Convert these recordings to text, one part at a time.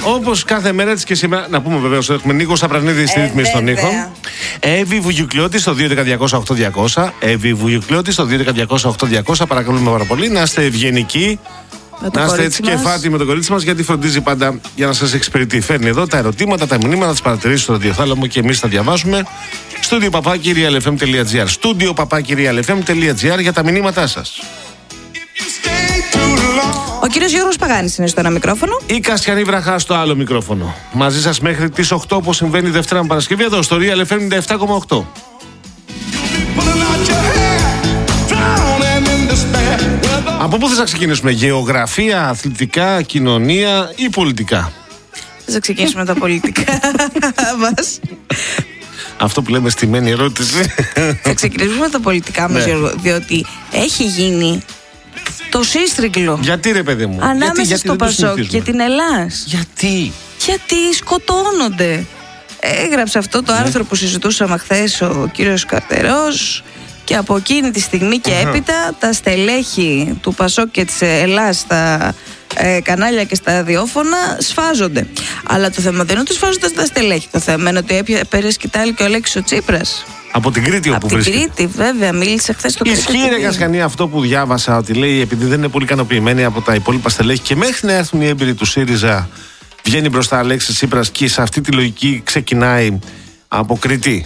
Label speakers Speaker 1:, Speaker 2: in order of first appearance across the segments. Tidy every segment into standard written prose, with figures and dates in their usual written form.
Speaker 1: όπως κάθε μέρα της και σήμερα, να πούμε βεβαίως ότι έχουμε Νίκο Σαπρανίδη στη ρύθμιση στον ήχο. Εύη Βουγιουκλιώτη στο 2.11.200.8.200. Εύη Βουγιουκλιώτη στο 2.11.200.8.200. Παρακαλούμε πάρα πολύ να είστε ευγενικοί. Να είστε έτσι και φάτοι με το κορίτσι μας, γιατί φροντίζει πάντα για να σας εξυπηρετεί. Φέρνει εδώ τα ερωτήματα, τα μηνύματα, τις παρατηρήσεις στο ραδιοθάλαμο και εμείς τα διαβάζουμε. studio@realfm.gr. studio@realfm.gr για τα μηνύματά σας.
Speaker 2: Ο κύριος Γιώργος Παγάνης είναι στο ένα μικρόφωνο.
Speaker 1: Η Κασιανή Βραχά στο άλλο μικρόφωνο. Μαζί σας μέχρι τις 8, όπως συμβαίνει Δευτέρα με Παρασκευή, εδώ στο Real FM 97,8. Από πού θες να ξεκινήσουμε, γεωγραφία, αθλητικά, κοινωνία ή πολιτικά?
Speaker 2: Θα ξεκινήσουμε τα πολιτικά μας.
Speaker 1: Αυτό που λέμε στημένη ερώτηση.
Speaker 2: Θα ξεκινήσουμε τα πολιτικά μας, Γιώργο, διότι έχει γίνει το σύστριγγλο.
Speaker 1: Γιατί ρε παιδί μου?
Speaker 2: Ανάμεσα στο Πασόκ και την Ελλάς. Γιατί σκοτώνονται. Έγραψε αυτό το άρθρο που συζητούσαμε χθες ο κύριος Καρτερός. Και από εκείνη τη στιγμή και έπειτα τα στελέχη του Πασόκ και της Ελλάς στα κανάλια και στα ραδιόφωνα σφάζονται. Αλλά το θέμα δεν είναι ότι σφάζονται στα στελέχη. Το θέμα είναι ότι έπαιρε σκητάλη και ο Αλέξης ο Τσίπρας.
Speaker 1: Από την Κρήτη όπου βρίσκεται.
Speaker 2: Από την Κρήτη, βέβαια, μίλησε χθες το πρωί.
Speaker 1: Ισχύει ρε Κασιανή αυτό που διάβασα, ότι λέει επειδή δεν είναι πολύ ικανοποιημένοι από τα υπόλοιπα στελέχη και μέχρι να έρθουν οι έμπειροι του ΣΥΡΙΖΑ βγαίνει μπροστά Αλέξης Τσίπρας και σε αυτή τη λογική ξεκινάει από Κρήτη.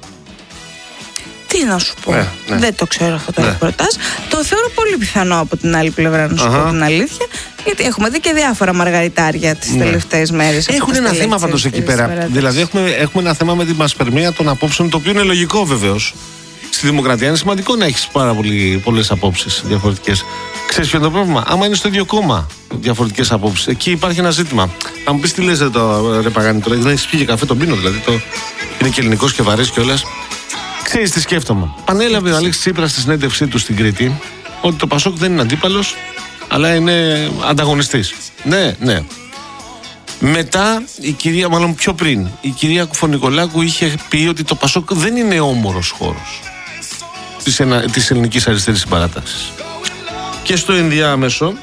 Speaker 2: Τι να σου πω, δεν το ξέρω αυτό το ρεπορτάζ. Το θεωρώ πολύ πιθανό από την άλλη πλευρά, να σου πω την αλήθεια. Γιατί έχουμε δει και διάφορα μαργαριτάρια τις τελευταίες μέρες.
Speaker 1: Έχουν ένα θέμα πάντως εκεί πέρα. Δηλαδή έχουμε ένα θέμα με την πασπερμία των απόψεων, το οποίο είναι λογικό βεβαίως. Στη δημοκρατία είναι σημαντικό να έχεις πάρα πολλές απόψεις διαφορετικές. Ξέρεις ποιο είναι το πρόβλημα? Άμα είναι στο ίδιο κόμμα διαφορετικές απόψεις, εκεί υπάρχει ένα ζήτημα. Θα μου πεις τι λες ρε Παγάνη τώρα, δεν έχεις πιει και καφέ, τον πίνω δηλαδή. Είναι και ελληνικός και βαρύς κιόλας. Ξέρεις τι σκέφτομαι? Πανέλαβε ο Αλέξης Τσίπρας στη συνέντευξή του στην Κρήτη ότι το Πασόκ δεν είναι αντίπαλος, αλλά είναι ανταγωνιστής. Ναι. Μετά η κυρία, μάλλον πιο πριν, η κυρία Κουφονικολάκου είχε πει ότι το Πασόκ δεν είναι όμορος χώρος της ελληνικής αριστερής συμπαράταξης. Και στο ενδιάμεσο,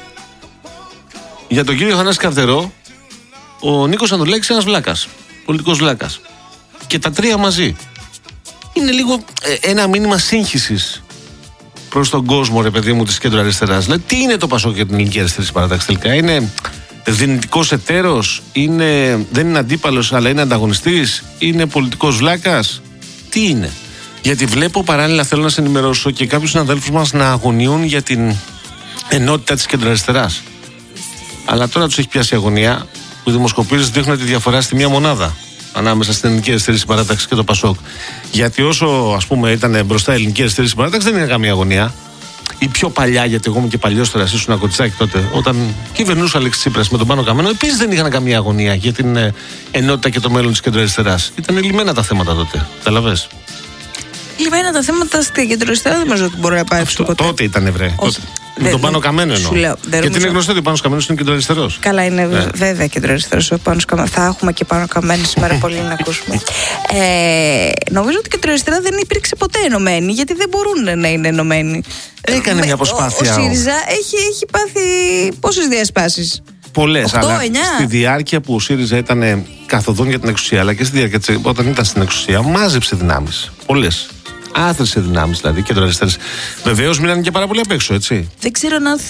Speaker 1: για τον κύριο Θανάση Καρτερό, ο Νίκος Ανδρουλάκης ένας βλάκας, πολιτικός βλάκας. Και τα τρία μαζί. Είναι λίγο ένα μήνυμα σύγχυσης προς τον κόσμο, ρε παιδί μου, της κέντρο αριστεράς. Δηλαδή, τι είναι το Πασόκ για την ελληνική αριστερή συμπαράταξη τελικά? Είναι δυνητικός εταίρος? Δεν είναι αντίπαλος, αλλά είναι ανταγωνιστής? Είναι πολιτικός βλάκας? Τι είναι? Γιατί βλέπω παράλληλα, θέλω να σε ενημερώσω, και κάποιους συναδέλφους μας να αγωνιούν για την ενότητα της κέντρο αριστεράς. Αλλά τώρα τους έχει πιάσει η αγωνία που οι δημοσκοπήσεις δείχνουν τη διαφορά στη μία μονάδα ανάμεσα στην ελληνική αριστερή συμπαράταξη και το Πασόκ. Γιατί όσο ας πούμε ήταν μπροστά η ελληνική αριστερή συμπαράταξη, δεν είναι καμία αγωνία. Η πιο παλιά, γιατί εγώ είμαι και παλιός τώρα, εσύ ήσουν κοτσάκι τότε, όταν κυβερνούσε ο Αλέξης Τσίπρας με τον Πάνο Καμένο, επίσης δεν είχαν καμία αγωνία για την ενότητα και το μέλλον της κεντροαριστεράς. Ήταν λυμμένα τα θέματα τότε. Καταλαβες?
Speaker 2: Λυμμένα τα θέματα στην κεντροαριστερά δεν νομίζω ότι μπορεί να υπάρξει ποτέ.
Speaker 1: Τότε ήταν βρε. Με τον Πάνο Καμένο εννοώ. Γιατί είναι γνωστό ότι ο Πάνος Καμένος είναι κεντροαριστερός.
Speaker 2: Καλά, είναι βέβαια κεντροαριστερός ο Πάνος Καμένος. Θα έχουμε και Πάνο Καμένο σήμερα πολύ να ακούσουμε. Νομίζω ότι η κεντροαριστερά δεν υπήρξε ποτέ ενωμένη, γιατί δεν μπορούν να είναι ενωμένοι.
Speaker 1: Έκανε μια προσπάθεια.
Speaker 2: Ο ΣΥΡΙΖΑ έχει πάθει πόσες διασπάσεις?
Speaker 1: Πολλές, αλλά
Speaker 2: 9.
Speaker 1: Στη διάρκεια που ο ΣΥΡΙΖΑ ήταν καθοδόν για την εξουσία, αλλά και στη διάρκεια όταν ήταν στην εξουσία, μάζεψε δυνάμεις. Πολλές. Άθρησε δυνάμεις δηλαδή κεντροαριστερές. Βεβαίως μείνανε και πάρα πολύ απ' έξω, έτσι.
Speaker 2: Δεν ξέρω αν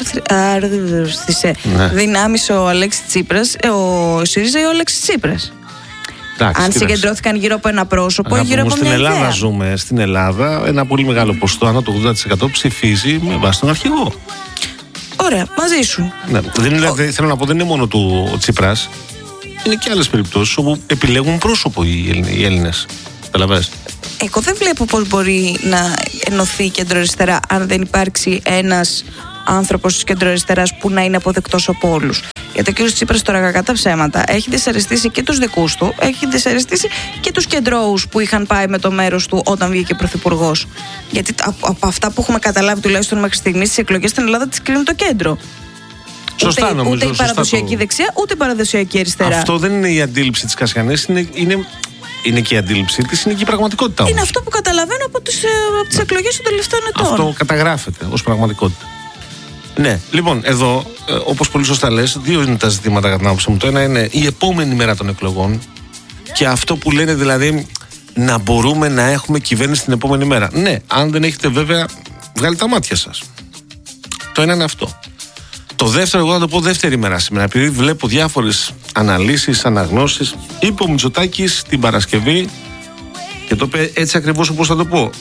Speaker 2: άρθρισε δυνάμεις ο Αλέξης Τσίπρας, ο ΣΥΡΙΖΑ ή ο Αλέξης Τσίπρας. Αν συγκεντρώθηκαν γύρω από ένα πρόσωπο ή γύρω από μια ιδέα.
Speaker 1: Στην Ελλάδα ζούμε. Στην Ελλάδα ένα πολύ μεγάλο ποσοστό, ανά το 80%, ψηφίζει με βάση τον αρχηγό.
Speaker 2: Ωραία, μαζί σου.
Speaker 1: Ναι. Θέλω να πω, δεν είναι μόνο του ο Τσίπρας. Είναι και άλλες περιπτώσεις όπου επιλέγουν πρόσωπο οι Έλληνες. Καταλαβαίνεις?
Speaker 2: Εγώ δεν βλέπω πώς μπορεί να ενωθεί η κεντροαριστερά αν δεν υπάρξει ένας άνθρωπος της κεντροαριστεράς που να είναι αποδεκτός από όλους. Γιατί ο κ. Τσίπρας τώρα, κακά τα ψέματα, έχει δυσαρεστήσει και τους δικούς του, έχει δυσαρεστήσει και τους κεντρώους που είχαν πάει με το μέρος του όταν βγήκε πρωθυπουργός. Γιατί από αυτά που έχουμε καταλάβει τουλάχιστον μέχρι στιγμής, στις εκλογές στην Ελλάδα τις κρίνει το κέντρο.
Speaker 1: Σωστά, νομίζω.
Speaker 2: Ούτε η παραδοσιακή δεξιά, ούτε η παραδοσιακή αριστερά.
Speaker 1: Αυτό δεν είναι η αντίληψη της Κασιανής, είναι και η αντίληψή της, είναι και η πραγματικότητα.
Speaker 2: Είναι αυτό που καταλαβαίνω από τις εκλογές των τελευταίων ετών.
Speaker 1: Αυτό καταγράφεται ως πραγματικότητα. Ναι, λοιπόν, εδώ, όπως πολύ σωστά λες, δύο είναι τα ζητήματα κατά την άποψή μου. Το ένα είναι η επόμενη μέρα των εκλογών και αυτό που λένε δηλαδή να μπορούμε να έχουμε κυβέρνηση την επόμενη μέρα. Ναι, αν δεν έχετε βέβαια βγάλει τα μάτια σας. Το ένα είναι αυτό. Το δεύτερο, εγώ θα το πω δεύτερη μέρα σήμερα, επειδή βλέπω διάφορες αναλύσεις, αναγνώσεις. Είπε ο Μητσοτάκης την Παρασκευή και το είπε έτσι ακριβώς όπως θα το πω,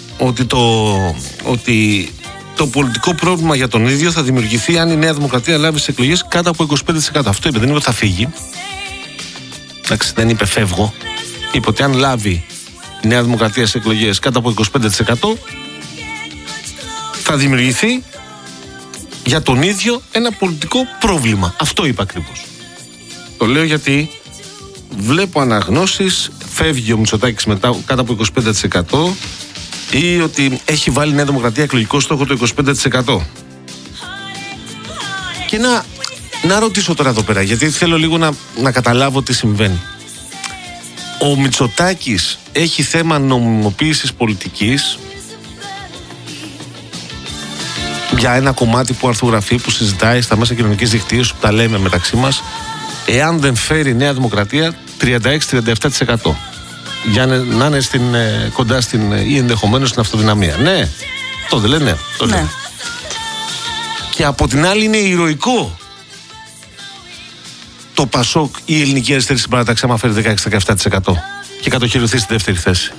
Speaker 1: ότι το πολιτικό πρόβλημα για τον ίδιο θα δημιουργηθεί αν η Νέα Δημοκρατία λάβει στις εκλογές κάτω από 25%. Αυτό είπε, δεν είπε ότι θα φύγει. Εντάξει, δεν είπε φεύγω. Είπε ότι αν λάβει η Νέα Δημοκρατία στις εκλογές κάτω από 25% θα δημιουργηθεί για τον ίδιο ένα πολιτικό πρόβλημα. Αυτό είπα ακριβώς. Το λέω γιατί βλέπω αναγνώσεις, φεύγει ο Μητσοτάκης μετά κάτω από 25% ή ότι έχει βάλει η Νέα Δημοκρατία εκλογικό στόχο το 25%. Και να ρωτήσω τώρα εδώ πέρα, γιατί θέλω λίγο να καταλάβω τι συμβαίνει. Ο Μητσοτάκης έχει θέμα νομιμοποίησης πολιτικής για ένα κομμάτι που αρθογραφεί, που συζητάει στα μέσα κοινωνικής δικτύωσης, που τα λέμε μεταξύ μας, εάν δεν φέρει η Νέα Δημοκρατία 36-37%. Για να είναι κοντά στην ή ενδεχομένως στην αυτοδυναμία. Ναι, το δεν λένε. Ναι. Και από την άλλη είναι ηρωικό το Πασόκ ή η Ελληνική Αριστερή Συμπαράταξη άμα φέρει 16-17% και κατοχυρωθεί στη δεύτερη θέση.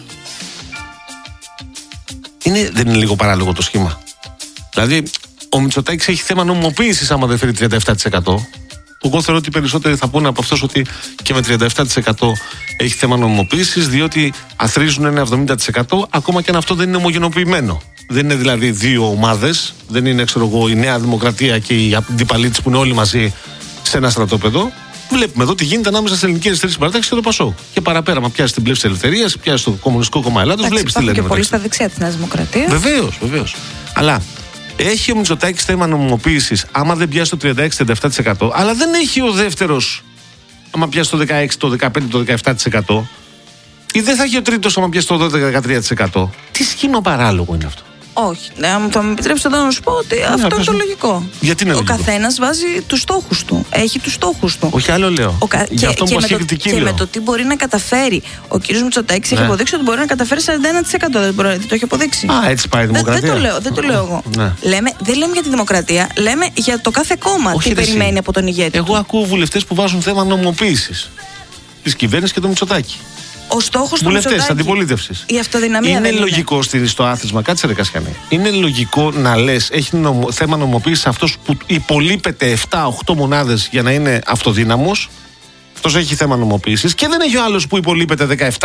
Speaker 1: Δεν είναι λίγο παράλογο το σχήμα? Δηλαδή, ο Μητσοτάκης έχει θέμα νομιμοποίησης άμα δεν φέρει 37%. Εγώ θεωρώ ότι περισσότεροι θα πούνε από αυτός ότι και με 37% έχει θέμα νομιμοποίησης, διότι αθροίζουν ένα 70%, ακόμα και αν αυτό δεν είναι ομογενοποιημένο. Δεν είναι δηλαδή δύο ομάδες, δεν είναι, ξέρω εγώ, η Νέα Δημοκρατία και οι αντιπαλοί της που είναι όλοι μαζί σε ένα στρατόπεδο. Βλέπουμε εδώ τι γίνεται ανάμεσα στην Ελληνική Αριστερή Συμπαράταξη και το Πασόκ. Και παραπέρα, μα πιάσει την πλεύση της ελευθερίας, πιάσει το Κομμουνιστικό Κόμμα Ελλάδος, βλέπει τι λένε.
Speaker 2: Και πολύ στα δεξιά της Νέας Δημοκρατίας.
Speaker 1: Βεβαίως. Αλλά έχει ο Μητσοτάκης θέμα νομιμοποίησης άμα δεν πιάσει το 36-37%, αλλά δεν έχει ο δεύτερος άμα πιάσει το 16, το 15, το 17%, ή δεν θα έχει ο τρίτος άμα πιάσει το 12-13%. Τι σχήμα παράλογο είναι αυτό?
Speaker 2: Όχι. Θα μου επιτρέψετε εδώ να σου πω ότι αυτό είναι το λογικό.
Speaker 1: Γιατί είναι λογικό?
Speaker 2: Ο καθένας βάζει τους στόχους του. Έχει τους στόχους του.
Speaker 1: Όχι, άλλο λέω.
Speaker 2: Και με το τι μπορεί να καταφέρει. Ο κ. Μητσοτάκης έχει αποδείξει ότι μπορεί να καταφέρει 41%. Δεν το έχει αποδείξει.
Speaker 1: Έτσι πάει η δημοκρατία.
Speaker 2: Δεν το λέω εγώ. Ναι. Δεν λέμε για τη δημοκρατία, λέμε για το κάθε κόμμα. Τι περιμένει από τον ηγέτη.
Speaker 1: Εγώ ακούω βουλευτές που βάζουν θέμα νομιμοποίησης της κυβέρνησης και του Μητσοτάκη.
Speaker 2: Ο στόχος του
Speaker 1: βουλευτές αντιπολίτευσης.
Speaker 2: Η αυτοδυναμία
Speaker 1: είναι λογικό στο άθροισμα, κάτσε ρε Κασιανή. Είναι λογικό να λες έχει θέμα νομιμοποίησης αυτός που υπολείπεται 7-8 μονάδες για να είναι αυτοδύναμος. Αυτός έχει θέμα νομιμοποίησης και δεν έχει ο άλλος που υπολείπεται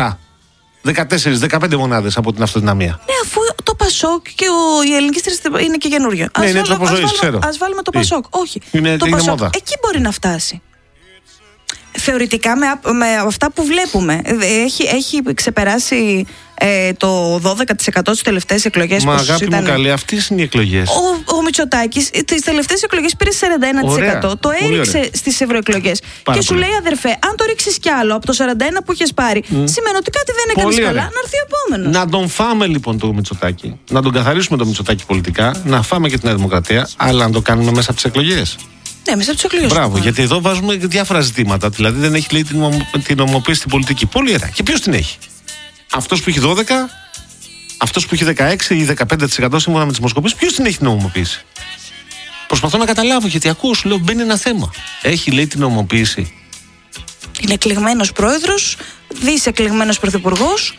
Speaker 1: 17-14-15 μονάδες από την αυτοδυναμία.
Speaker 2: Ναι, αφού το Πασόκ και η Ελληνική Αριστερή είναι και καινούριο.
Speaker 1: Ναι, είναι τρόπο ζωής, ξέρω.
Speaker 2: Ας βάλουμε το Πασόκ. Όχι.
Speaker 1: Το Πασόκ
Speaker 2: εκεί μπορεί να φτάσει. Θεωρητικά με αυτά που βλέπουμε έχει ξεπεράσει το 12% στις τελευταίες εκλογές.
Speaker 1: Μα αγάπη μου καλή, αυτές είναι οι εκλογές.
Speaker 2: Ο Μητσοτάκης τις τελευταίες εκλογές πήρε 41%. Ωραία, το έριξε στις ευρωεκλογές. Και σου λέει, αδερφέ, αν το ρίξεις κι άλλο από το 41% που είχες πάρει, σημαίνει ότι κάτι δεν έκανες καλά, να έρθει ο επόμενος.
Speaker 1: Να τον φάμε λοιπόν το Μητσοτάκη, να τον καθαρίσουμε το Μητσοτάκη πολιτικά, να φάμε και την Νέα Δημοκρατία, αλλά να το κάνουμε μέσα από τις εκλογές.
Speaker 2: Ναι, μέσα από τις εκλογές.
Speaker 1: Μπράβο, γιατί εδώ βάζουμε διάφορα ζητήματα. Δηλαδή δεν έχει λέει την νομιμοποίηση στην πολιτική. Πολύ ωραία. Και ποιος την έχει? Αυτός που έχει 12, αυτός που έχει 16 ή 15% σύμφωνα με τις δημοσκοπήσεις, ποιος την έχει την νομιμοποίηση? Προσπαθώ να καταλάβω, γιατί ακούω, σου λέω, μπαίνει ένα θέμα. Έχει λέει την νομιμοποίηση.
Speaker 2: Είναι εκλεγμένος πρόεδρος, εκλεγμένος πρωθυπουργός.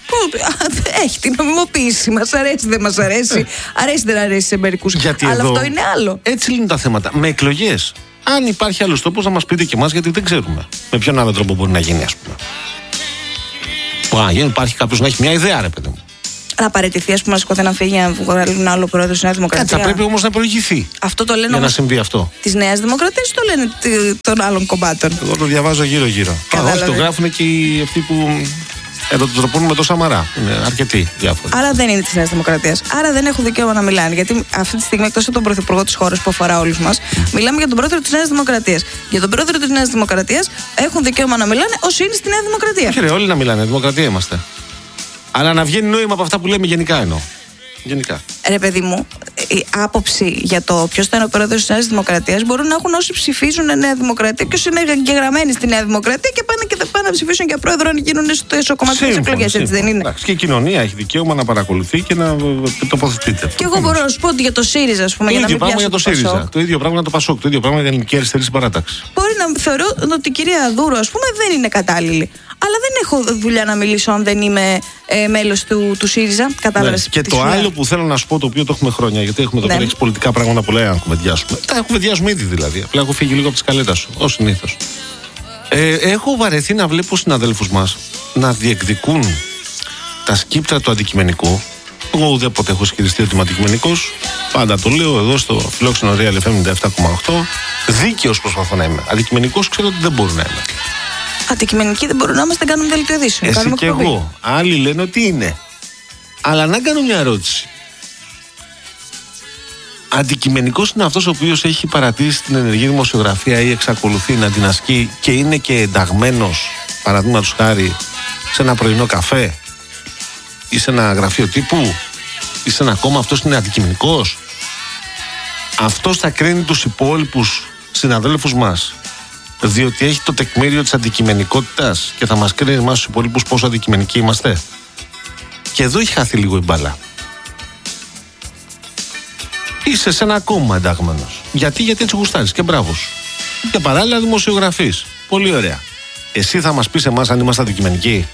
Speaker 2: Έχει την νομιμοποίηση. Μας αρέσει, δεν μας αρέσει. Αρέσει, δεν αρέσει σε μερικούς. Αλλά εδώ, αυτό είναι άλλο.
Speaker 1: Έτσι λύνουν τα θέματα. Με εκλογές. Αν υπάρχει άλλος τρόπος, να μας πείτε και εμάς, γιατί δεν ξέρουμε με ποιον άλλο τρόπο μπορεί να γίνει, ας πούμε. Υπάρχει κάποιος να έχει μια ιδέα, ρε παιδί μου.
Speaker 2: Να παραιτηθεί, ας πούμε, να φύγει να βγάλει ένα άλλο πρόεδρο στη Νέα Δημοκρατία.
Speaker 1: Θα πρέπει όμως να προηγηθεί.
Speaker 2: Αυτό το λένε
Speaker 1: για να συμβεί αυτό.
Speaker 2: Της Νέας Δημοκρατίας, το λένε των άλλων κομμάτων.
Speaker 1: Εγώ το διαβάζω γύρω-γύρω. Όχι, το γράφουν και αυτοί που. Εδώ το τροπούν με το Σαμαρά. Είναι αρκετοί διάφοροι.
Speaker 2: Άρα δεν είναι της Νέας Δημοκρατίας. Άρα δεν έχουν δικαίωμα να μιλάνε. Γιατί αυτή τη στιγμή, εκτός από τον πρωθυπουργό της χώρας που αφορά όλους μας, μιλάμε για τον πρόεδρο της Νέας Δημοκρατίας. Για τον πρόεδρο της Νέας Δημοκρατίας έχουν δικαίωμα να μιλάνε όσοι είναι στη Νέα Δημοκρατία.
Speaker 1: Όχι, όλοι να μιλάνε. Δημοκρατία είμαστε. Αλλά να βγαίνει νόημα από αυτά που λέμε γενικά εννοώ. Γενικά.
Speaker 2: Ρε παιδί μου, η άποψη για το ποιος θα είναι ο πρόεδρος της Νέας Δημοκρατίας μπορούν να έχουν όσοι ψηφίζουν Νέα Δημοκρατία και όσοι είναι εγγεγραμμένοι στη Νέα Δημοκρατία και πάνε και θα πάνε να ψηφίσουν για πρόεδρο αν γίνουν στο εσωκομματικές εκλογές, έτσι δεν είναι?
Speaker 1: Εντάξει, και η κοινωνία έχει δικαίωμα να παρακολουθεί και να τοποθετείται.
Speaker 2: Και εγώ μπορώ να σου πω ότι για το ΣΥΡΙΖΑ, ας πούμε,
Speaker 1: το
Speaker 2: για να
Speaker 1: ίδιο
Speaker 2: μην
Speaker 1: πράγμα για το ΣΥΡΙΖΑ, το ίδιο πράγμα για το ΠΑΣΟΚ, το ίδιο πράγμα για την Ελληνική Αριστερή Συμπαράταξη.
Speaker 2: Μπορεί να θεωρώ ότι η κυρία Δούρου, ας πούμε, δεν είναι κατάλληλη. Αλλά δεν έχω δουλειά να μιλήσω αν δεν είμαι μέλος του ΣΥΡΙΖΑ. Κατάλαβες?
Speaker 1: Ναι. Και το άλλο που θέλω να σου πω, το οποίο το έχουμε χρόνια, γιατί έχουμε εδώ πέρα πολιτικά πράγματα πολλά να κουβεντιάσουμε. Τα κουβεντιάσουμε ήδη δηλαδή. Απλά έχω φύγει λίγο από τη σκαλέτα σου, ως συνήθως. Έχω βαρεθεί να βλέπω συναδέλφους μας να διεκδικούν τα σκύπτρα του αντικειμενικού. Εγώ ουδέποτε έχω ισχυριστεί ότι είμαι αντικειμενικός. Πάντα το λέω εδώ στο φιλόξενο Real FM 97,8. Δίκαιος προσπαθώ να είμαι. Αντικειμενικός ξέρω ότι δεν μπορώ να είμαι.
Speaker 2: Αντικειμενικοί δεν μπορούν να είμαστε, δεν κάνουμε δελτίο ειδήσεων.
Speaker 1: Εσύ και εγώ. Άλλοι λένε ότι είναι. Αλλά να κάνω μια ερώτηση. Αντικειμενικός είναι αυτός ο οποίος έχει παρατήσει την ενεργή δημοσιογραφία ή εξακολουθεί να την ασκεί και είναι και ενταγμένος, παραδείγματος χάρη, σε ένα πρωινό καφέ ή σε ένα γραφείο τύπου ή σε ένα κόμμα. Αυτός είναι αντικειμενικός? Αυτός θα κρίνει τους υπόλοιπους συναδέλφους μας διότι έχει το τεκμήριο της αντικειμενικότητας και θα μας κρίνει εμάς τους υπόλοιπους πόσο αντικειμενικοί είμαστε? Και εδώ έχει χαθεί λίγο η μπάλα. Είσαι σε ένα κόμμα εντάγμενος. Γιατί έτσι γουστάρεις και μπράβο σου. Και παράλληλα δημοσιογραφείς. Πολύ ωραία. Εσύ θα μας πεις εμάς αν είμαστε αντικειμενικοί?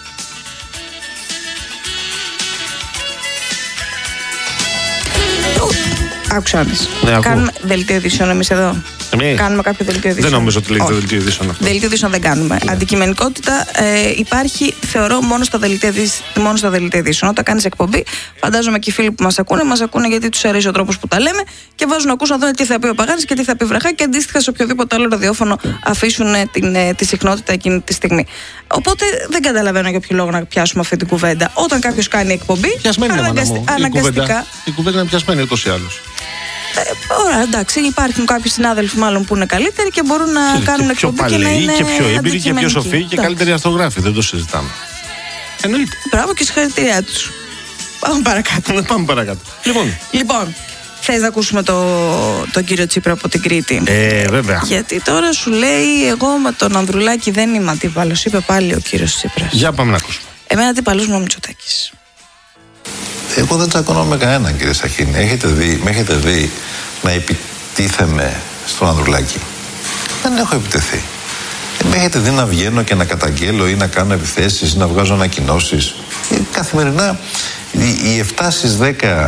Speaker 2: Άκουσα να πεις. Κάνουμε δελτίο ειδήσεων εμείς εδώ? Κάνουμε κάποιο δελτίο ειδήσεων?
Speaker 1: Δεν νομίζω ότι λέγεται δελτίο ειδήσεων αυτό.
Speaker 2: Δελτίο ειδήσεων δεν κάνουμε. Ναι. Αντικειμενικότητα υπάρχει, θεωρώ, μόνο στα δελτία ειδήσεων. Όταν κάνεις εκπομπή, φαντάζομαι και οι φίλοι που μας ακούνε γιατί τους αρέσει ο τρόπος που τα λέμε και βάζουν να ακούσουν να δουν τι θα πει ο Παγάνης και τι θα πει Βραχά και αντίστοιχα σε οποιοδήποτε άλλο ραδιόφωνο αφήσουν τη συχνότητα εκείνη τη στιγμή. Οπότε δεν καταλαβαίνω για ποιο λόγο να πιάσουμε αυτή την κουβέντα. Όταν κάποιος κάνει εκπομπή,
Speaker 1: αναγκαστικά. Η κουβέντα είναι πιασμένη ούτως ή άλλως.
Speaker 2: Ωραία, εντάξει, υπάρχουν κάποιοι συνάδελφοι μάλλον που είναι καλύτεροι και μπορούν να κάνουν εκπομπή και να είναι
Speaker 1: και πιο έμπειροι και πιο σοφοί και καλύτεροι αρθρογράφοι. Δεν το συζητάμε. Εννοείται.
Speaker 2: Μπράβο και συγχαρητήριά τους. Πάμε παρακάτω. Λοιπόν, θες να ακούσουμε τον κύριο Τσίπρα από την Κρήτη?
Speaker 1: Βέβαια.
Speaker 2: Γιατί τώρα σου λέει, εγώ με τον Ανδρουλάκη δεν είμαι αντίπαλος, είπε πάλι ο κύριος Τσίπρας.
Speaker 1: Για πάμε να ακούσουμε.
Speaker 2: Εμένα αντίπαλος μου ο Μητσοτάκης.
Speaker 3: Εγώ δεν τσακώνομαι με κανέναν, κύριε Σαχίνη. Με έχετε δει να επιτίθεμαι στον Ανδρουλάκη? Δεν έχω επιτεθεί. Με έχετε δει να βγαίνω και να καταγγέλω ή να κάνω επιθέσεις ή να βγάζω ανακοινώσεις? Καθημερινά οι 7 στις 10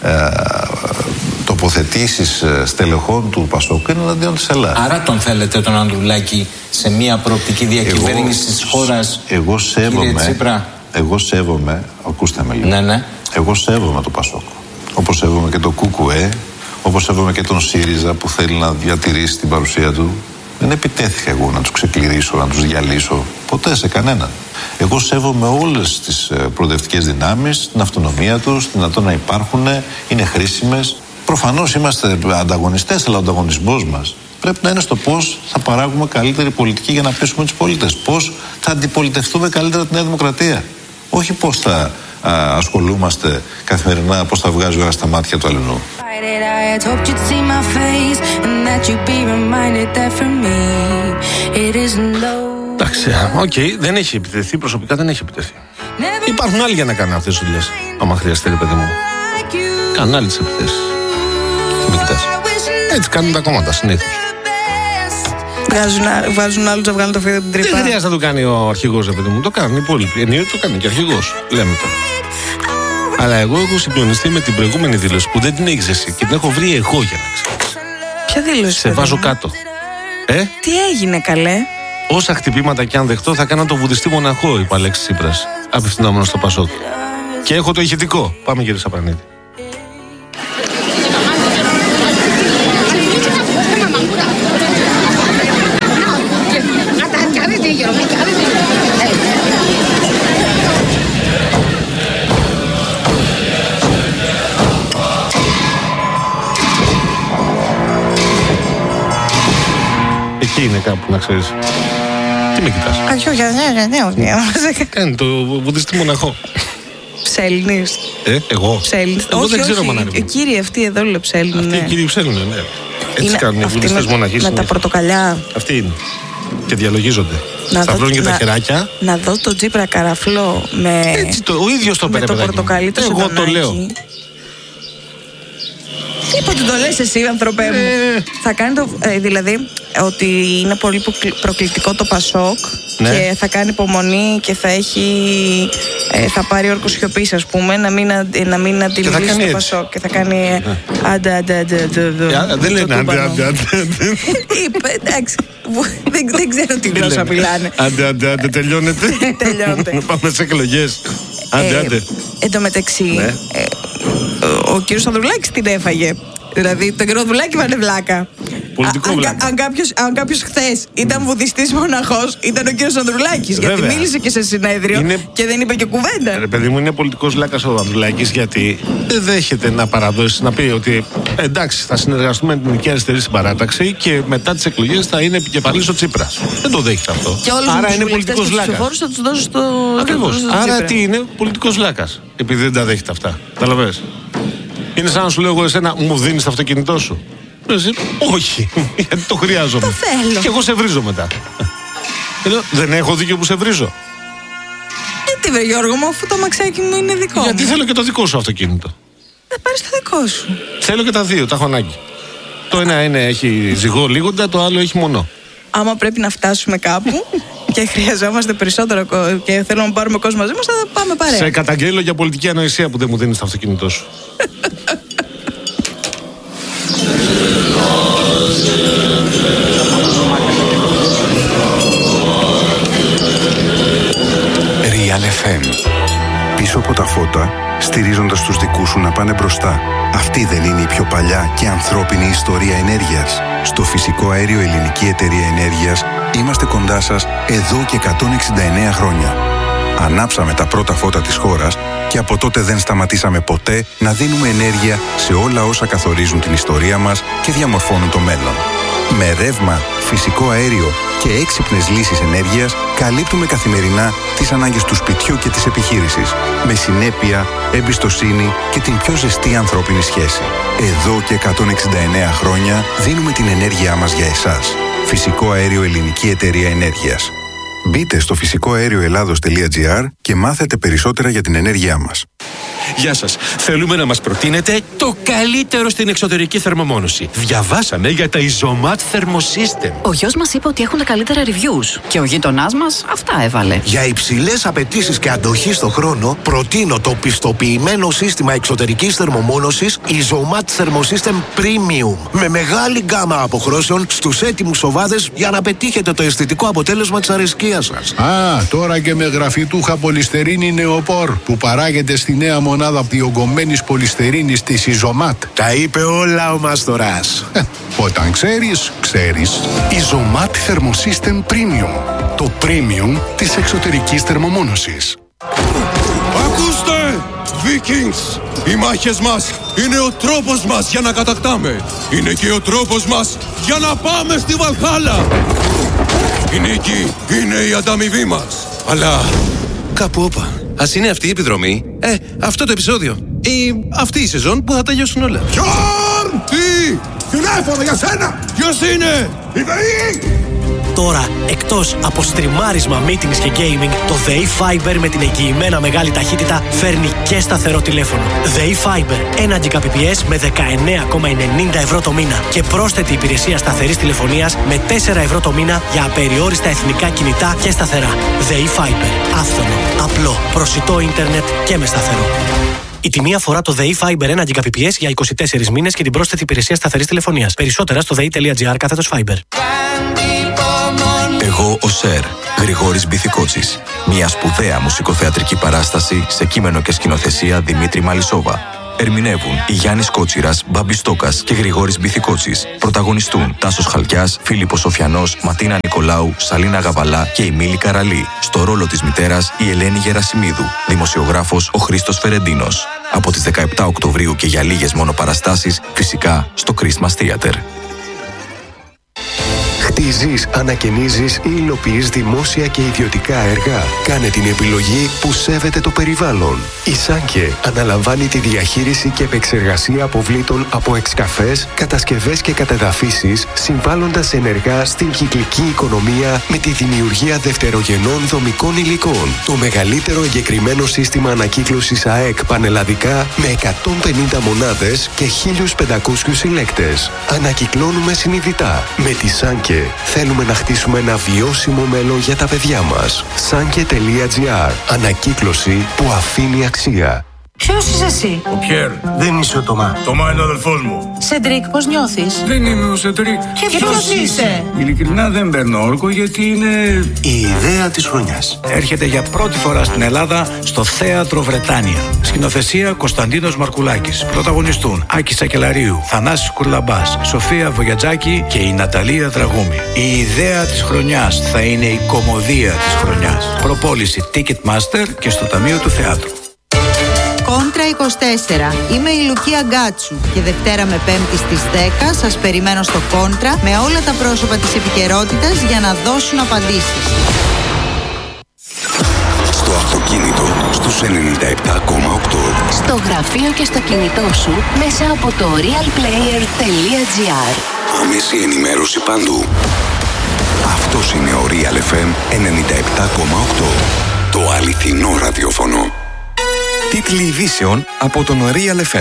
Speaker 3: τοποθετήσεις στελεχών του Πασόκ είναι εναντίον της Ελλάδας.
Speaker 4: Άρα τον θέλετε τον Ανδρουλάκη σε μια προοπτική διακυβέρνηση της χώρας, κύριε Τσίπρα?
Speaker 3: Εγώ σέβομαι, ακούστε με λίγο.
Speaker 4: Ναι.
Speaker 3: Εγώ σέβομαι το Πασόκ. Όπως σέβομαι και το ΚΚΕ, όπως σέβομαι και τον ΣΥΡΙΖΑ που θέλει να διατηρήσει την παρουσία του. Δεν επιτέθηκα εγώ να τους ξεκληρίσω, να τους διαλύσω. Ποτέ σε κανέναν. Εγώ σέβομαι όλες τις προοδευτικές δυνάμεις, την αυτονομία τους, δυνατόν να υπάρχουν, είναι χρήσιμες. Προφανώς είμαστε ανταγωνιστές, αλλά ο ανταγωνισμός μας πρέπει να είναι στο πώς θα παράγουμε καλύτερη πολιτική για να πείσουμε τους πολίτες. Πώς θα αντιπολιτευτούμε καλύτερα τη Νέα Δημοκρατία. Όχι πώς θα ασχολούμαστε καθημερινά, πώς θα βγάζει ο ένας στα μάτια του αλληνού.
Speaker 1: Εντάξει, δεν έχει επιτεθεί, προσωπικά δεν έχει επιτεθεί. Υπάρχουν άλλοι για να κάνουν αυτές τις δουλειές. Άμα χρειαστεί, ρε παιδί μου. Κάνουν άλλοι τις επιθέσεις. Έτσι κάνουν τα κόμματα συνήθως.
Speaker 2: Βάζουν άλλους να βγάλουν το φίδι από την τρύπα.
Speaker 1: Δεν χρειάζεται να το κάνει ο αρχηγός, ρε παιδί μου. Το κάνουν οι υπόλοιποι. Εννοείται το κάνει και ο αρχηγός. Λέμε το. Αλλά εγώ έχω συγκλονιστεί με την προηγούμενη δήλωση που δεν την έχεις εσύ και την έχω βρει εγώ, για να ξέρεις.
Speaker 2: Ποια δήλωση?
Speaker 1: Σε βάζω κάτω.
Speaker 2: Τι έγινε, καλέ?
Speaker 1: Όσα χτυπήματα κι αν δεχτώ, θα κάνω το βουδιστή μοναχό, είπε ο Αλέξης Τσίπρας, απευθυνόμενος στο Πασόκ. Και έχω το ηχητικό. Πάμε, κύριε Σαπρανίδη. Εκεί είναι κάπου, να ξέρεις. Τι με κοιτάς?
Speaker 2: Όχι,
Speaker 1: κάνει το βουδιστή μοναχό.
Speaker 2: Ψέλνεις.
Speaker 1: Εγώ.
Speaker 2: Ψέλνεις.
Speaker 1: Εγώ δεν ξέρω, Μανάρη.
Speaker 2: Οι κύριοι αυτοί εδώ λέω ψέλνουν.
Speaker 1: Αυτοί οι κύριοι ψέλνουν, ναι. Έτσι κάνουν οι βουλευτές μοναχοί.
Speaker 2: Με τα πορτοκαλιά.
Speaker 1: Αυτοί είναι. Και διαλογίζονται. Σταυρώνουν και τα χεράκια.
Speaker 2: Να δω τον Τσίπρα καραφλό με.
Speaker 1: Έτσι ο ίδιος το πήρε,
Speaker 2: το πορτοκαλί του.
Speaker 1: Εγώ το λέω.
Speaker 2: Είπα ότι το λες εσύ, ανθρωπέ μου. Θα κάνει δηλαδή ότι είναι πολύ προκλητικό το Πασόκ, ναι, και θα κάνει υπομονή και θα έχει. Θα πάρει όρκο σιωπής, ας πούμε, να μην αντιμιλήσει το Πασόκ. Και θα κάνει.
Speaker 1: Δεν λένε άντε.
Speaker 2: Είπε, εντάξει. Δεν ξέρω τι γλώσσα μιλάνε.
Speaker 1: Άντε, τελειώνεται. Πάμε σε εκλογές. Άντε.
Speaker 2: Εν τω μεταξύ, ο κύριος Ανδρουλάκης την έφαγε. Δηλαδή, τον κύριο Ανδρουλάκη βάνε βλάκα.
Speaker 1: Πολιτικό βλάκα.
Speaker 2: Αν κάποιος χθες ήταν βουδιστής μοναχός, ήταν ο κύριος Ανδρουλάκης. Γιατί μίλησε και σε συνέδριο και δεν είπε και κουβέντα.
Speaker 1: Ρε παιδί μου, είναι πολιτικός βλάκας ο Ανδρουλάκης, γιατί δεν δέχεται να παραδώσει, να πει ότι εντάξει, θα συνεργαστούμε με την Νική Αριστερή στην παράταξη και μετά τις εκλογές θα είναι επικεφαλής ο Τσίπρας. Δεν το δέχεται αυτό. Άρα είναι πολιτικός βλάκας.
Speaker 2: Θα τους δώσω στο.
Speaker 1: Ακριβώς. Άρα τι είναι, πολιτικός βλάκας. Επειδή δεν τα δέχεται αυτά. Καταλαβαίνεις. Είναι σαν να σου λέω εγώ εσένα, μου δίνεις το αυτοκίνητό σου. Εσύ, όχι, γιατί το χρειάζομαι.
Speaker 2: Το θέλω.
Speaker 1: Και εγώ σε βρίζω μετά. Δεν έχω δίκιο που σε βρίζω.
Speaker 2: Γιατί βρε Γιώργο μου, αφού το αμαξάκι μου είναι δικό μου.
Speaker 1: Γιατί θέλω και το δικό σου αυτοκίνητο.
Speaker 2: Θα πάρεις το δικό σου.
Speaker 1: Θέλω και τα δύο, τα έχω ανάγκη. Το ένα έχει ζυγό λίγοντα, το άλλο έχει μονό.
Speaker 2: Άμα πρέπει να φτάσουμε κάπου και χρειαζόμαστε περισσότερο και θέλουμε να πάρουμε κόσμο μαζί μας, θα πάμε παρέα.
Speaker 1: Σε καταγγέλλω για πολιτική ανοησία που δεν μου δίνεις το αυτοκίνητό σου.
Speaker 5: Real FM. Πίσω από τα φώτα, στηρίζοντας τους δικούς σου να πάνε μπροστά. Αυτή δεν είναι η πιο παλιά και ανθρώπινη ιστορία ενέργειας? Στο Φυσικό Αέριο Ελληνική Εταιρεία Ενέργειας είμαστε κοντά σας εδώ και 169 χρόνια. Ανάψαμε τα πρώτα φώτα της χώρας και από τότε δεν σταματήσαμε ποτέ να δίνουμε ενέργεια σε όλα όσα καθορίζουν την ιστορία μας και διαμορφώνουν το μέλλον. Με ρεύμα, φυσικό αέριο και έξυπνες λύσεις ενέργειας καλύπτουμε καθημερινά τις ανάγκες του σπιτιού και της επιχείρησης. Με συνέπεια, εμπιστοσύνη και την πιο ζεστή ανθρώπινη σχέση. Εδώ και 169 χρόνια δίνουμε την ενέργειά μας για εσάς. Φυσικό Αέριο Ελληνική Εταιρεία Ενέργειας. Μπείτε στο φυσικοαερioελλάδος.gr και μάθετε περισσότερα για την ενέργειά μας.
Speaker 6: Γεια σας. Θέλουμε να μας προτείνετε το καλύτερο στην εξωτερική θερμομόνωση. Διαβάσαμε για τα Isomat Thermosystem.
Speaker 7: Ο γιος μας είπε ότι έχουν τα καλύτερα reviews και ο γείτονάς μας αυτά έβαλε.
Speaker 8: Για υψηλές απαιτήσεις και αντοχή στο χρόνο, προτείνω το πιστοποιημένο σύστημα εξωτερικής θερμομόνωσης Isomat Thermosystem Premium. Με μεγάλη γκάμα αποχρώσεων στους έτοιμους σοβάδες για να πετύχετε το αισθητικό αποτέλεσμα της αρεσκίας σας.
Speaker 9: Τώρα και με γραφιτούχα πολυστερίνη νεοπόρ που παράγεται στη νέα μονάδα διογκωμένης πολυστερίνης της Isomat.
Speaker 8: Τα είπε όλα ο Μαστοράς.
Speaker 9: Όταν ξέρεις, ξέρεις.
Speaker 5: Isomat Thermosystem Premium. Το premium της εξωτερικής θερμομόνωσης.
Speaker 10: Ακούστε! Vikings! Οι μάχες μας είναι ο τρόπος μας για να κατακτάμε. Είναι και ο τρόπος μας για να πάμε στη Βαλχάλα. Η νίκη είναι η ανταμοιβή μας. Αλλά κάπου όπα. Ας είναι αυτή η επιδρομή, αυτό το επεισόδιο ή αυτή η σεζόν που θα τελειώσουν όλα. Γιόρ! Τι! Τηλέφωνο για σένα! Ποιος είναι? Η ΔΕΗ!
Speaker 11: Τώρα, εκτός από στριμάρισμα, meetings και gaming, το ΔΕΗ Fiber με την εγγυημένα μεγάλη ταχύτητα φέρνει και σταθερό τηλέφωνο. ΔΕΗ Fiber, 1 Gbps με 19,90 ευρώ το μήνα και πρόσθετη υπηρεσία σταθερής τηλεφωνίας με 4 ευρώ το μήνα για απεριόριστα εθνικά κινητά και σταθερά. ΔΕΗ Fiber, άφθονο, απλό, προσιτό ίντερνετ και με σταθερό. Η τιμή αφορά το ΔΕΗ Fiber 1 Gbps για 24 μήνες και την πρόσθετη υπηρεσία σταθερής τηλεφωνίας. Περισσότερα στο dei.gr/Fiber.
Speaker 12: Εγώ ο Σερ, Γρηγόρης Μπιθικότσης. Μια σπουδαία μουσικοθεατρική παράσταση σε κείμενο και σκηνοθεσία Δημήτρη Μαλισσόβα. Ερμηνεύουν η Γιάννης Κότσιρας, Μπάμπης Στόκας και Γρηγόρης Μπιθικότσης. Πρωταγωνιστούν Τάσος Χαλκιάς, Φίλιππος Σοφιανός, Ματίνα Νικολάου, Σαλίνα Γαβαλά και η Μίλη Καραλή. Στο ρόλο της μητέρας η Ελένη Γερασιμίδου. Δημοσιογράφος ο Χρήστος Φερεντίνος. Από τις 17 Οκτωβρίου και για λίγες μόνο παραστάσεις, φυσικά στο Christmas Theater.
Speaker 13: Τι ζεις, ανακαινίζεις ή υλοποιείς δημόσια και ιδιωτικά έργα? Κάνε την επιλογή που σέβεται το περιβάλλον. Η Σάνκε αναλαμβάνει τη διαχείριση και επεξεργασία αποβλήτων από εξκαφές, κατασκευές και κατεδαφίσεις, συμβάλλοντας ενεργά στην κυκλική οικονομία με τη δημιουργία δευτερογενών δομικών υλικών. Το μεγαλύτερο εγκεκριμένο σύστημα ανακύκλωσης ΑΕΚ πανελλαδικά με 150 μονάδες και 1.500 συλλέκτες. Ανακυκλώνουμε συνειδητά. Με τη Σάνκε θέλουμε να χτίσουμε ένα βιώσιμο μέλλον για τα παιδιά μας. Sanke.gr. Ανακύκλωση που αφήνει αξία.
Speaker 14: Ποιος είσαι εσύ?
Speaker 15: Ο Πιέρ.
Speaker 14: Δεν είσαι ο Τωμά.
Speaker 15: Τωμά είναι ο αδελφός μου.
Speaker 14: Σεντρίκ, πώς νιώθεις?
Speaker 15: Δεν είμαι ο Σεντρίκ.
Speaker 14: Και ποιος είσαι?
Speaker 15: Ειλικρινά δεν παίρνω όρκο γιατί είναι...
Speaker 14: Η ιδέα της χρονιάς.
Speaker 16: Έρχεται για πρώτη φορά στην Ελλάδα στο Θέατρο Βρετάνια. Σκηνοθεσία Κωνσταντίνος Μαρκουλάκης. Πρωταγωνιστούν Άκης Σακελαρίου, Θανάσης Κουρλαμπάς, Σοφία Βογιατζάκη και η Ναταλία Δραγούμη. Η ιδέα της χρονιάς θα είναι η κωμωδία της χρονιάς. Προπόληση Ticketmaster και στο Ταμείο του Θεάτρου.
Speaker 17: Κόντρα 24. Είμαι η Λουκία Γκάτσου και Δευτέρα με Πέμπτη στις 10 σας περιμένω στο Κόντρα με όλα τα πρόσωπα της επικαιρότητας για να δώσουν απαντήσεις.
Speaker 5: Στο αυτοκίνητο στους 97,8.
Speaker 18: Στο γραφείο και στο κινητό σου μέσα από το realplayer.gr.
Speaker 5: Άμεση ενημέρωση παντού. Αυτός είναι ο Real FM 97,8. Το αληθινό ραδιόφωνο. Τίτλοι ειδήσεων από τον Real FM.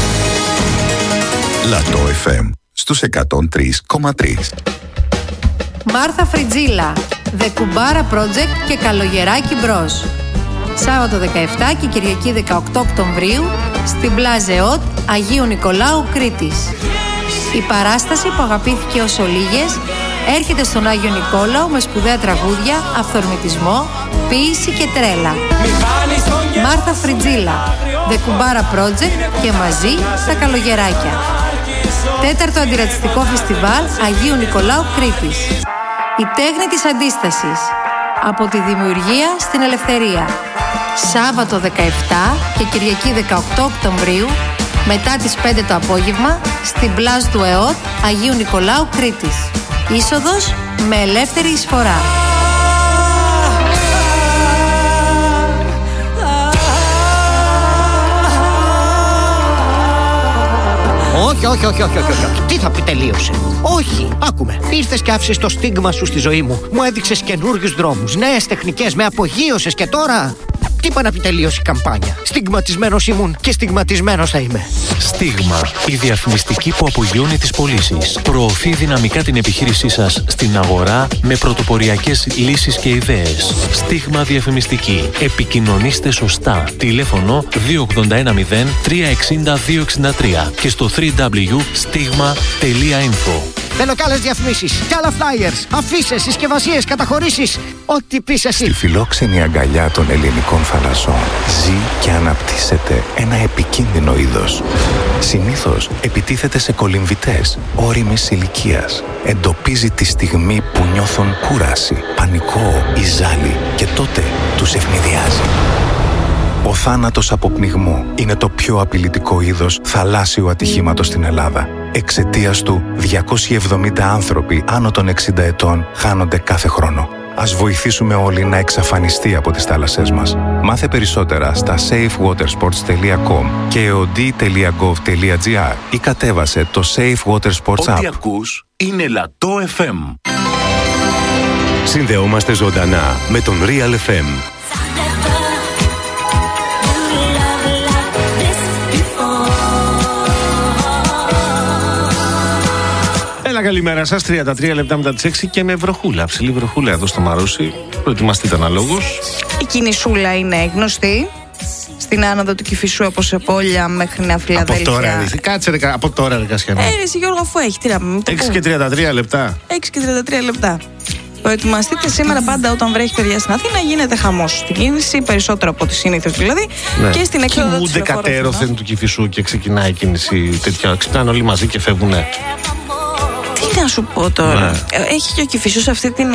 Speaker 5: Λατό FM στους 103,3.
Speaker 19: Μάρθα Φριτζίλα, The Κουμπάρα Project και Καλογεράκι Μπρος. Σάββατο 17 και Κυριακή 18 Οκτωβρίου στην Πλάζεότ Αγίου Νικολάου Κρήτης. Η παράσταση που αγαπήθηκε ως ολίγες έρχεται στον Άγιο Νικόλαο με σπουδαία τραγούδια, αυθορμητισμό, ποίηση και τρέλα. Μάρθα Φριτζίλα, The Κουμπάρα Project και μαζί τα Καλογεράκια. Τέταρτο αντιρατσιστικό φεστιβάλ Αγίου Νικολάου Κρήτης. Η τέχνη της αντίστασης. Από τη δημιουργία στην ελευθερία. Σάββατο 17 και Κυριακή 18 Οκτωβρίου μετά τις 5 το απόγευμα στην Πλάζ του ΕΟΤ Αγίου Νικολάου Κρήτης. Είσοδος με ελεύθερη εισφορά.
Speaker 20: Όχι. Τι θα πει τελείωσε? Όχι, άκουμε. Ήρθες και άφησες το στίγμα σου στη ζωή μου. Μου έδειξες καινούριους δρόμους, νέες τεχνικές, με απογείωσες και τώρα... Τι είπα να πει τελείωσε η καμπάνια? Στιγματισμένος ήμουν και στιγματισμένος θα είμαι.
Speaker 21: Στίγμα, η διαφημιστική που απογειώνει τις πωλήσεις. Προωθεί δυναμικά την επιχείρησή σας στην αγορά με πρωτοποριακές λύσεις και ιδέες. Στίγμα διαφημιστική. Επικοινωνήστε σωστά. Τηλέφωνο 2810 360 263 και στο www.stigma.info.
Speaker 20: Θέλω κι άλλες διαφημίσεις, κι άλλα flyers, αφίσες, συσκευασίες, καταχωρήσεις. Ό,τι πεις εσύ.
Speaker 5: Στη φιλόξενη αγκαλιά των ελληνικών θαλασσών ζει και αναπτύσσεται ένα επικίνδυνο είδος. Συνήθως επιτίθεται σε κολυμβητές όριμης ηλικίας. Εντοπίζει τη στιγμή που νιώθουν κούραση, πανικό ή ζάλι και τότε τους ευνηδιάζει. Ο θάνατος από πνιγμό είναι το πιο απειλητικό είδος θαλάσσιου ατυχήματος στην Ελλάδα. Εξαιτίας του, 270 άνθρωποι άνω των 60 ετών χάνονται κάθε χρόνο. Ας βοηθήσουμε όλοι να εξαφανιστεί από τις θάλασσές μας. Μάθε περισσότερα στα safewatersports.com και eod.gov.gr ή κατέβασε το Safe Water Sports App.
Speaker 22: Ό,τι ακούς είναι Λατό FM.
Speaker 5: Συνδεόμαστε ζωντανά με τον Real FM.
Speaker 1: Έλα, καλημέρα σας. 33 λεπτά μετά τις 6 και με βροχούλα. Ψηλή βροχούλα εδώ στο Μαρούσι. Προετοιμαστείτε αναλόγως.
Speaker 2: Η κινησούλα είναι γνωστή. Στην άνοδο του Κηφισού από Σεπόλια μέχρι Νέα Φιλαδέλφια.
Speaker 1: Από τώρα, κάτσε ρε, από τώρα ρε Κασιανό.
Speaker 2: Εσύ Γιώργο, αφού έχει, τι να πούμε.
Speaker 1: 6 και 33 λεπτά.
Speaker 2: 6 και 33 λεπτά. Προετοιμαστείτε σήμερα πάντα όταν βρέχει, παιδιά, στην Αθήνα. Γίνεται χαμός στην κίνηση, περισσότερο από ό,τι συνήθως δηλαδή. Ναι. Και στην έξοδο της
Speaker 1: Κοιμούνται κατέρωθεν του Κηφισού και ξεκινάει η κίνηση τέτοια. Ξυπνάνε όλοι μαζί και φεύγουνε.
Speaker 2: Τι να σου πω τώρα. Ναι. Έχει και ο Κηφισός αυτή την